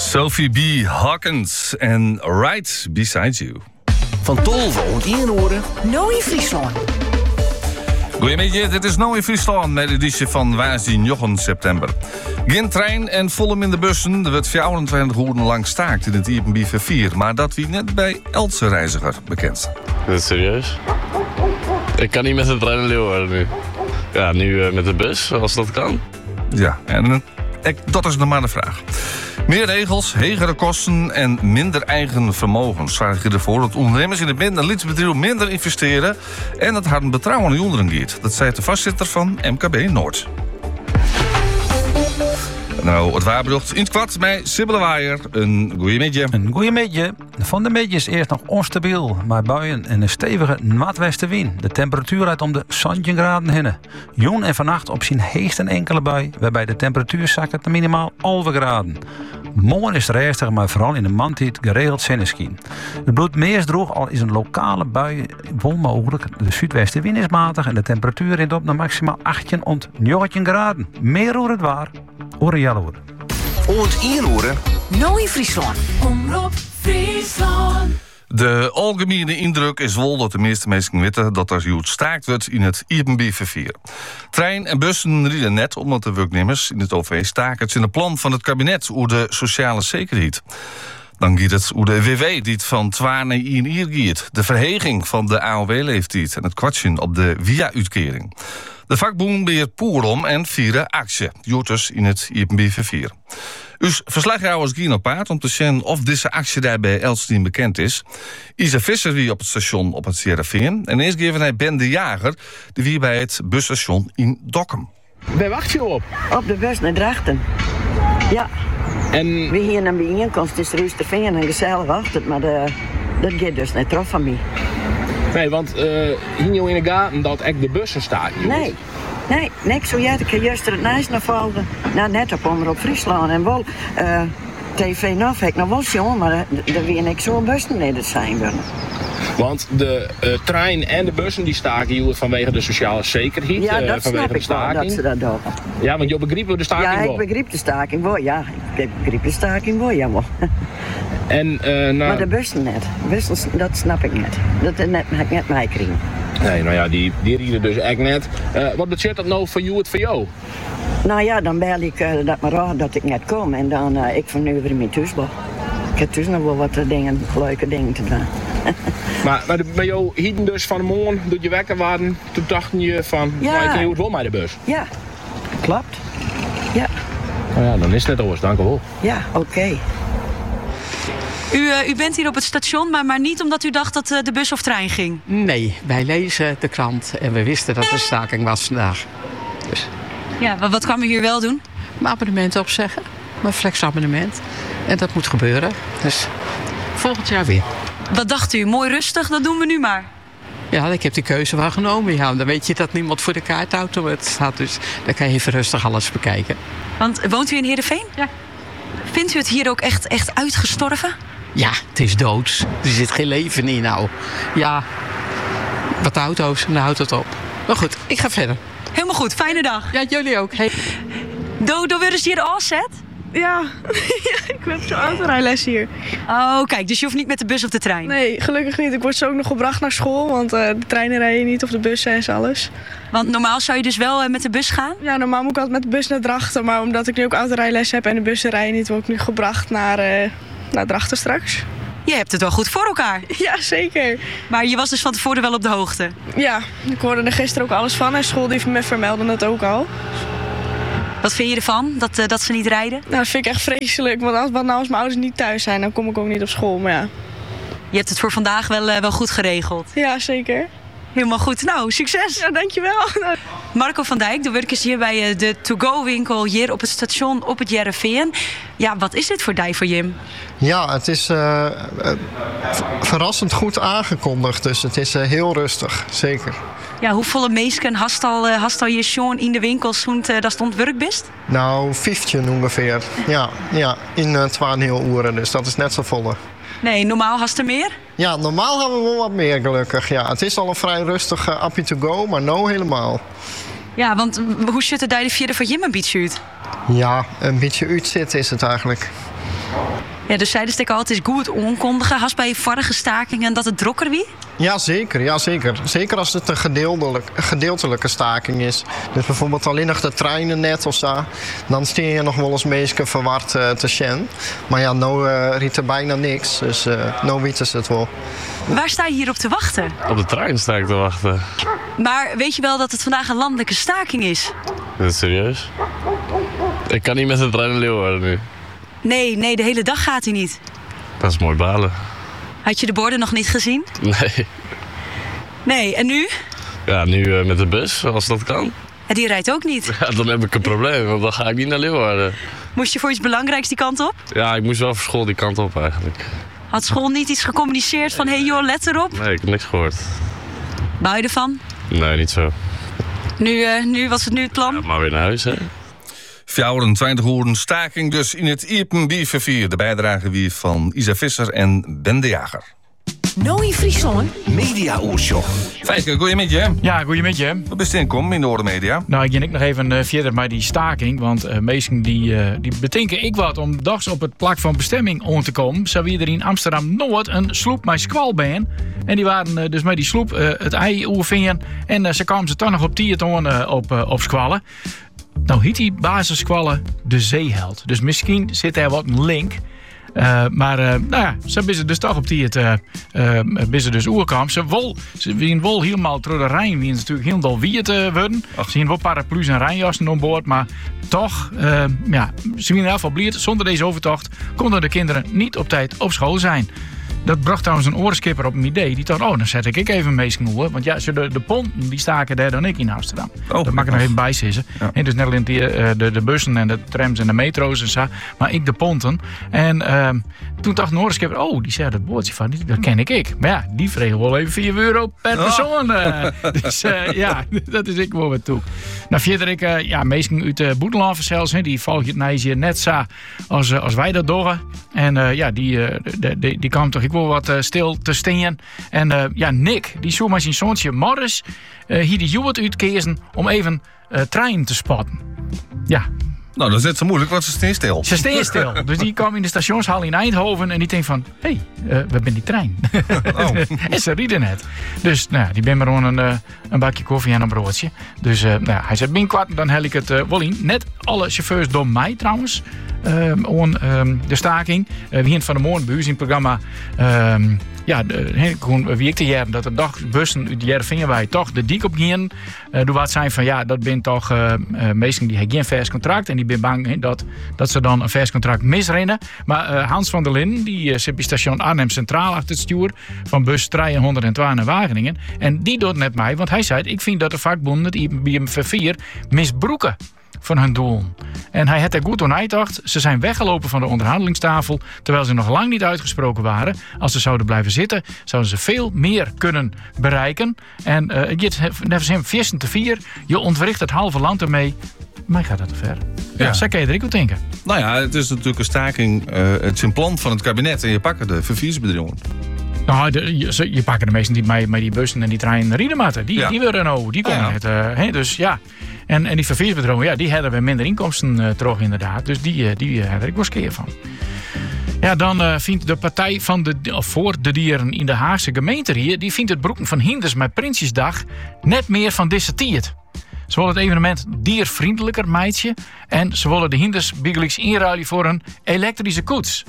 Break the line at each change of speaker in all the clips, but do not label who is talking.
Sophie B. Hawkins en Right Beside You.
Van Tolve en Inhoren.
Nou in Friesland.
Goedemiddag, dit is Nou in Friesland met de editie van Waasdien 9 september. Geen trein en volle minder bussen. Er werd 24 uur lang staakt in het IPB vervier. Maar dat wie net bij Else reiziger bekend.
Is dat serieus? Ik kan niet met de trein naar Leeuwarden nu. Ja, nu met de bus, als dat kan.
Ja, en dat is nog maar de vraag. Meer regels, hegere kosten en minder eigen vermogen zorgen ervoor dat ondernemers in het midden- en lidsbedrijf minder investeren en het harde betrouwen in jongeren gaat. Dat zei de voorzitter van MKB Noord. Nou, het waarbrucht in het kwad met Sibylle Waaier. Een goeiemiddag.
Een goeiemiddag. Van de middag is eerst nog onstabiel, maar buien en een stevige noordwestenwind. De temperatuur uit om de 17 graden heen. Jong en vannacht op zijn heest een enkele bui, waarbij de temperatuur zakt naar minimaal 11 graden. Morgen is het rustig, maar vooral in de maandtijd geregeld zonneschijn. Het bloedt meest droog, al is een lokale bui wel mogelijk. De zuidwestenwind is matig en de temperatuur rint op naar maximaal 18 tot 19 graden. Meer over het waar. Oren jaloer.
Oort Inhoren.
Nou in Friesland.
Omroep Friesland.
De algemene indruk is wel dat de meeste mensen weten dat er goed staakt wordt in het IPB-vervier. Trein en bussen rijden net omdat de werknemers in het OV staken. Het is in het plan van het kabinet over de sociale zekerheid. Dan gaat het over de WW die het van 2 naar 1 jaar gaat. De verheging van de AOW-leeftijd en het kwartje op de via-uitkering. De vakbonden beheert Poerom en vieren actie. Joeters in het IPB-vervier. Dus verslaghouwers gaan op paard om te zien of deze actie daar bij Elstien bekend is. Isa Visser wie op het station op het Sierreveen. En eerst geven hij Ben de Jager, die wie bij het busstation in Dokkum.
Waar wacht je op?
Op de bus naar Drachten. Ja.
En
We hier naar bijeenkomst is Roosterveen en gezellig wacht, maar dat gaat dus niet trof van mij.
nee, want hing je in de gaten dat echt de bussen staan?
Nee, niks zo jij. Ik heb juist het nieuws naar volgen. Nou, net op Omroep Friesland en wel TV nog heb ik nog wel jongen, maar er weer niks zo'n bussen nee, dat zijn willen.
Want de trein en de bussen die staken hier vanwege de sociale zekerheid.
Ja, dat
vanwege
snap
de
ik wel,
staking.
dat ze dat doen.
Ja, want je begreep de staking
Ja,
wel.
ik begreep de staking wel, ja. Ik begreep de staking wel, ja wel.
En,
Maar de bussen net. Bussen, dat snap ik niet. Dat heb ik net meekregen.
Nee, nou ja, die rieden dus echt net. Wat betekent dat nou voor jou het voor jou?
Nou ja, dan bel ik dat maar aan dat ik net kom en dan ik van nu weer in mijn thuis ben. Ik heb thuis nog wel wat leuke dingen te doen.
maar bij jou hieden dus van de morgen, doet je wekker waren, toen dacht je van,
Ja.
nou, ik kan het wel met de bus.
Ja, klopt. Ja,
Nou ja, dan is het net oors, dank u wel.
ja, oké.
U bent hier op het station, maar niet omdat u dacht dat de bus of trein ging?
Nee, wij lezen de krant en we wisten dat er staking was vandaag. Dus
Ja, wat kwam u hier wel doen?
mijn abonnement opzeggen, mijn flexabonnement. En dat moet gebeuren. Dus volgend jaar weer.
Wat dacht u? Mooi rustig, dat doen we nu maar.
Ja, ik heb die keuze wel genomen. Ja, dan weet je dat niemand voor de kaartauto staat. Dus dan kan je even rustig alles bekijken.
Want woont u in Heerenveen?
Ja.
Vindt u het hier ook echt uitgestorven?
Ja, het is doods. Er zit geen leven in nou. Ja, wat auto's en dan houdt het op. Maar goed, ik ga verder.
Helemaal goed, fijne dag.
Ja, jullie ook. Hey.
Doe weer eens hier afzet.
Ja, ik heb zo'n autorijles hier.
Oh, kijk, dus je hoeft niet met de bus of de trein?
Nee, gelukkig niet. Ik word zo ook nog gebracht naar school, want de treinen rijden niet of de bussen en alles.
Want normaal zou je dus wel met de bus gaan?
Ja, normaal moet ik altijd met de bus naar Drachten, maar omdat ik nu ook autorijles heb en de bussen rijden niet, word ik nu gebracht naar Drachten straks.
Je hebt het wel goed voor elkaar.
Ja, zeker.
Maar je was dus van tevoren wel op de hoogte?
Ja, ik hoorde er gisteren ook alles van en school die me vermelden het ook al.
Wat vind je ervan, dat ze niet rijden?
Nou, dat vind ik echt vreselijk, want als mijn ouders niet thuis zijn, dan kom ik ook niet op school, maar ja.
Je hebt het voor vandaag wel goed geregeld.
Ja, zeker.
Helemaal goed. Nou, succes.
Ja, dankjewel.
Marco van Dijk, de werk is hier bij de to-go-winkel hier op het station op het Jereveen. Ja, wat is dit voor dij voor Jim?
Ja, het is verrassend goed aangekondigd, dus het is heel rustig, zeker.
Ja, hoeveel meesken hast al je schon in de winkel daar stond werkbest?
Nou, 15 ongeveer. Ja, in 2,5 uur, dus dat is net zo volle.
Nee, normaal hast er meer?
Ja, normaal hebben we wel wat meer gelukkig. Ja, het is al een vrij rustig appie to go, maar nou helemaal.
Ja, want hoe ziet het daar de vierde van Jim een beetje uit?
Ja, een beetje uitzitten is het eigenlijk.
Ja, dus zeiden ze al, het is goed onkondigen. Has bij vorige stakingen dat het drokker wie?
Ja, zeker. Zeker als het een gedeeltelijke staking is. Dus bijvoorbeeld alleen nog de treinen net of zo. Dan steen je nog wel eens mensen verward te zien. Maar ja, nou riet er bijna niks. Dus nou weten ze het wel.
Waar sta je hier op te wachten?
Op de trein sta ik te wachten.
Maar weet je wel dat het vandaag een landelijke staking is?
Is dat serieus? Ik kan niet met de trein naar Leeuwarden nu.
Nee, de hele dag gaat hij niet.
Dat is mooi balen.
Had je de borden nog niet gezien?
Nee.
Nee, en nu?
Ja, nu met de bus, als dat kan.
Ja, die rijdt ook niet.
Ja, dan heb ik een probleem, want dan ga ik niet naar Leeuwarden.
Moest je voor iets belangrijks die kant op?
Ja, ik moest wel voor school die kant op eigenlijk.
Had school niet iets gecommuniceerd van, hey joh, let erop?
Nee, ik heb niks gehoord.
Bouw je ervan?
Nee, niet zo.
Nu was het nu het plan?
Ja, maar weer naar huis, hè?
24 uur staking dus in het Iepenbiervervier. De bijdrage wie van Isa Visser en Ben de Jager.
Nou in Friesland.
Media-oorschok.
Fijke, goeie met je.
Ja, goeie met je.
Wat best inkom in de Orde Media?
Nou, ik ga nog even verder met die staking. Want mensen die bedenken ik wat om dags op het plak van bestemming om te komen. Zou we er in Amsterdam-Noord een sloep met squalbaan. En die waren dus met die sloep het ei oervingen. En ze kwamen ze toch nog op Tietoon op squallen. Nou hiet die basissquallen de zeeheld. Dus misschien zit er wat een link. Ze zijn dus toch op die het dus oerkamp. Ze zijn wel helemaal door de Rijn. Wie natuurlijk heel veel wier te worden. Ze zien wel paraplu's en rijnjassen aan boord. Maar toch, ze zijn in ieder geval blij. Zonder deze overtocht konden de kinderen niet op tijd op school zijn. Dat bracht trouwens een oorskipper op een idee. Die dacht, dan zet ik even mee snoeren. Want ja, de ponten die staken daar dan ik in Amsterdam. Dat mag ik nog even bijzissen. Ja. En dus net alleen de bussen en de trams en de metro's en zo. Maar ik de ponten. En toen dacht een oorskipper, die zei dat woordje van, dat ken ik. Maar ja, die vregen wel even €4 per persoon. Dus dat is ik wel wat toe. Nou, verder mensen uit Boedeland zelfs, die volgen het Nijsje net zo als wij dat doen. En die kwam toch ik wel wat stil te stingen. En Nick, die zoekt maar zijn zoontje Morris hier die Juwet uitkezen om even trein te spotten. Ja.
Nou, dat is net zo moeilijk, want ze staan stil.
Ze staan stil. Dus die kwam in de stationshal in Eindhoven en die denkt van, we hebben die trein. En ze rieden het. Dus die ben maar gewoon een bakje koffie en een broodje. Dus hij zei, binnenkwart, dan hel ik het wel in. Net alle chauffeurs door mij trouwens. De staking. We gaan van de morgen bij u in het programma. Wie ik te jaren dat de dagbussen uit de Jereveen toch de dik op gingen. Door wat zijn van dat ben toch mensen die hebben geen vers contract en die ben bang dat ze dan een vers contract misrennen. Maar Hans van der Linden die zit bij station Arnhem Centraal achter het stuur van bus 312 naar Wageningen. En die doet net mij, want hij zei: ik vind dat de vakbonden het IBM-vervier misbroeken van hun doel. En hij had er goed aan uitgedacht. Ze zijn weggelopen van de onderhandelingstafel, terwijl ze nog lang niet uitgesproken waren. Als ze zouden blijven zitten, zouden ze veel meer kunnen bereiken. En net als hem 4-4, je ontwricht het halve land ermee. Maar gaat dat te ver. Ja, zo kan je er ook denken.
Nou ja, het is natuurlijk een staking. Het is een plan van het kabinet en je pakt de verviersbedrijven.
Nou, je pakt de mensen die met die bussen en die treinen rieden matten. Die willen nou, die komen het. Dus ja. En die verveersbedrijven, die hadden we minder inkomsten terug inderdaad. Dus die hadden ik wel skeer van. Ja, dan vindt de partij voor de dieren in de Haagse gemeente hier, die vindt het broeken van hinders met Prinsjesdag net meer van deze tijd. Ze willen het evenement diervriendelijker meidje en ze willen de hinders bijgelijks inruilen voor een elektrische koets.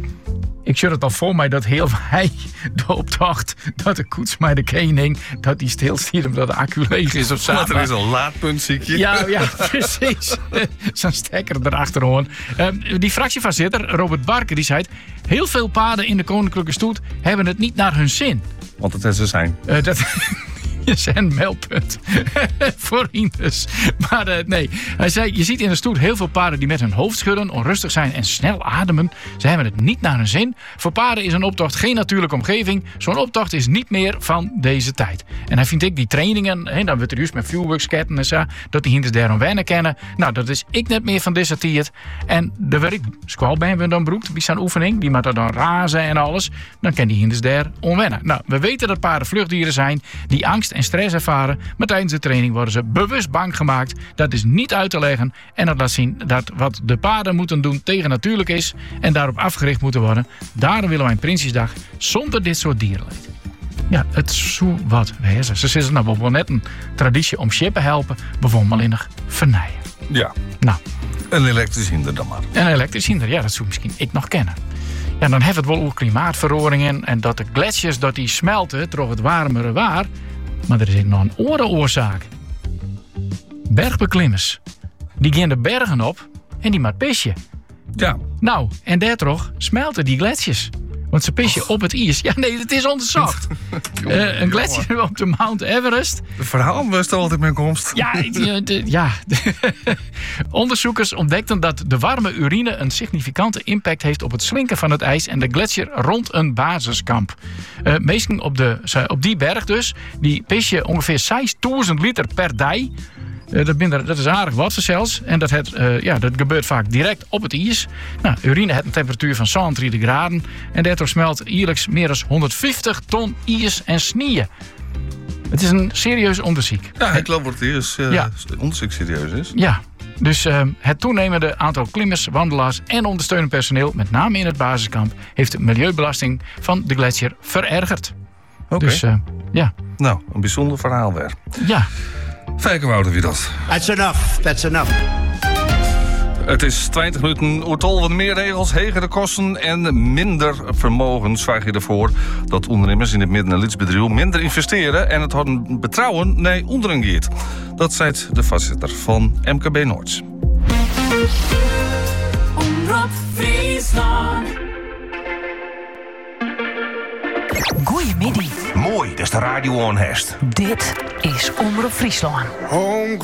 Ik zit het al voor mij dat heel hij de opdracht dat de koets met de koning dat die stilstiert omdat de accu leeg is of zo.
Want er is een laadpunt, zie je.
Ja, precies. Zo'n stekker erachterhoorn. Die fractievoorzitter, Robert Barker, die zei: heel veel paarden in de koninklijke stoet hebben het niet naar hun zin.
Want het is ze zijn.
Je zijn een meldpunt voor hinders. Maar nee, hij zei: je ziet in de stoet heel veel paarden die met hun hoofd schudden, onrustig zijn en snel ademen. Ze hebben het niet naar hun zin. Voor paarden is een optocht geen natuurlijke omgeving. Zo'n optocht is niet meer van deze tijd. En hij vindt die trainingen, dan wordt er juist met vuurwerksketten en zo, dat die hinders daarom wennen kennen. Nou, dat is ik net meer van deze tijd. En de werk squalbaan we dan broekt, bij zo'n oefening, die moet er dan razen en alles. Dan kan die hinders daar onwennen. Nou, we weten dat paarden vluchtdieren zijn die angst en stress ervaren, maar tijdens de training worden ze bewust bang gemaakt. Dat is niet uit te leggen en dat laat zien dat wat de paarden moeten doen tegennatuurlijk is en daarop afgericht moeten worden. Daarom willen wij een Prinsjesdag zonder dit soort dierenleed. Ja, het zou wat wezen. Ze zitten nou wel net een traditie om schippen helpen, bijvoorbeeld alleen nog vernijden.
Ja.
Nou.
Een elektrisch hinder dan maar.
Een elektrisch hinder, ja, dat zou misschien ik nog kennen. Ja, dan hebben we het wel over klimaatveranderingen en dat de gletsjers dat die smelten door het warmere waar. Maar er is ook nog een andere oorzaak. Bergbeklimmers. Die gaan de bergen op en die maar pissen.
Ja.
Nou, en daardoor smelten die gletsjers. Want ze pissen op het ijs. Ja, nee, het is onderzocht. Een gletsjer op de Mount Everest.
Het verhaal was er altijd mijn komst.
Ja, onderzoekers ontdekten dat de warme urine een significante impact heeft op het slinken van het ijs en de gletsjer rond een basiskamp. Meestal op die berg dus, die pissen ongeveer 6000 liter per dag. Dat is aardig wat zelfs. En dat gebeurt vaak direct op het ijs. Nou, urine heeft een temperatuur van 37 graden. En daardoor smelt jaarlijks meer dan 150 ton ijs en sneeuw. Het is een serieus onderzoek.
Ja, ik geloof dat het onderzoek serieus is.
Ja, dus het toenemende aantal klimmers, wandelaars en ondersteunend personeel, met name in het basiskamp, heeft de milieubelasting van de gletsjer verergerd.
Oké.
Dus ja.
Nou, een bijzonder verhaal weer.
Ja.
Fijkenwouter wie dat.
That's enough.
Het is 20 minuten oortol van meer regels, hegere kosten en minder vermogen. Zwaar je ervoor dat ondernemers in het midden- en lidsbedrijf minder investeren en het hadden betrouwen naar onderen gaat. Dat zei de voorzitter van MKB Noord.
Omroep Friesland.
Goeiemiddag.
Mooi, dat is de radio on hest.
Dit is Omroep Friesland.